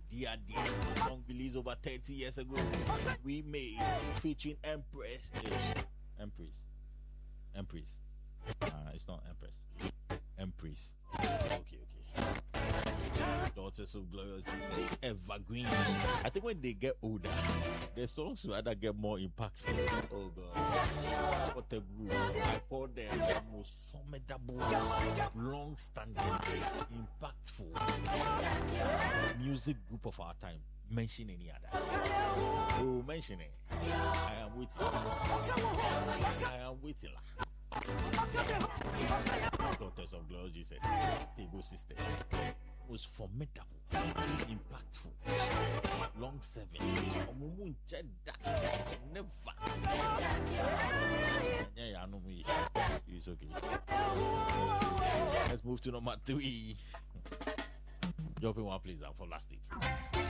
Dear Dear, song released over 30 years ago. We made featuring Empress. It's not Empress. Empress. Okay. Daughters of Glorious Jesus, evergreen. I think when they get older, their songs rather get more impactful. Oh God, what a group! I call them the most formidable, long-standing, impactful music group of our time. Mention any other? Oh, mention it. I am waiting. Daughters of Glorious Jesus, Tego Sisters. Was formidable, impactful, long-serving. Never. It's okay. Let's move to number 3. Drop in one place down for last week.